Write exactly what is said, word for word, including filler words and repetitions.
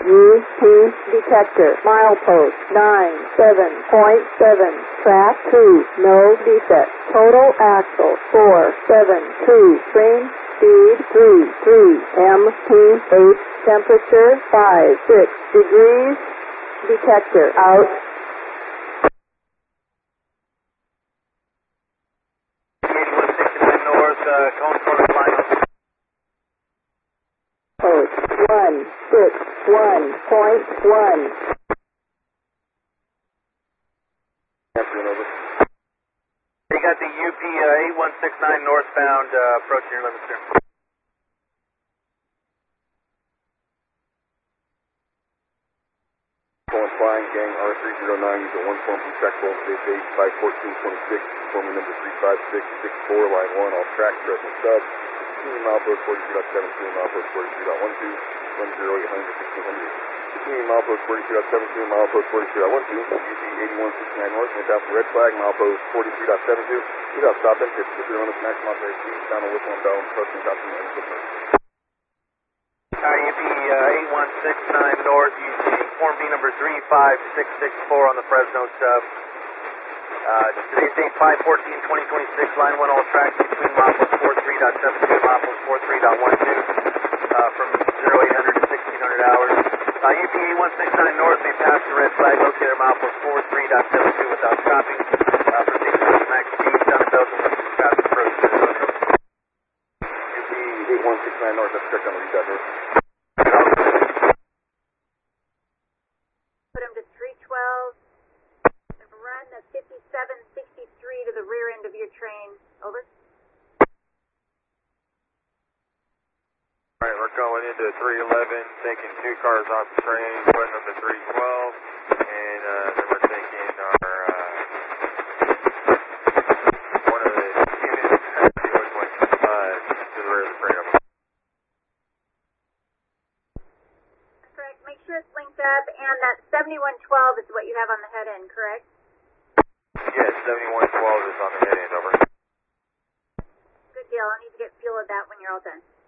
U P detector. Milepost nine seven point seven. Track two. No defect. Total axle four seven two. Frame speed three three. M P H temperature five six degrees. Detector out. eighty-one sixty-nine north, uh, cone corner final. Post one six one point one. You got the U P uh, eight one six nine northbound uh, approaching your limit, sir. Calling flying gang R three zero nine, user one form from track twelve, base eight, five fourteen twenty-six, forming number three five six six four, line one, all track, present sub, continuing milepost forty-three point seven two, milepost forty-three point one two, one zero eight hundred, sixteen hundred. Continuing milepost forty-three point seven two, milepost forty-three point one two, U P eighty-one sixty-nine north, went out for red flag, milepost forty-three point seven two, without stopping, fifty zero on the maximum operating speed, channel whistle and bell, approaching Johnson and Clifford. Uh, U P uh, eight one six nine north, using form B number three five six six four on the Fresno sub. Uh, today's date five fourteen twenty twenty-six, line one all tracks between milepost forty-three point seven two and milepost forty-three point one two, uh, from zero eight hundred to sixteen hundred hours. Uh, U P eight one six nine north may pass the red flag located at milepost forty-three point seven two without stopping. Uh, proceed to max speed, sound and bells and traffic approach to the limit. U P eight one six nine north, that's correct on the read north. Put him to three twelve. Run the fifty-seven sixty-three to the rear end of your train. Over. Alright, we're going into three eleven, taking two cars off the train, putting them to three twelve, and uh, then we're taking our, uh, one of the units at the one point five to the rear of the train. That's correct. Make sure it's linked up, and that seventy-one twelve is what you have on the head end, correct? Yes, seventy-one twelve is on the head end, over. Good deal. I need to get feel of that when you're all done.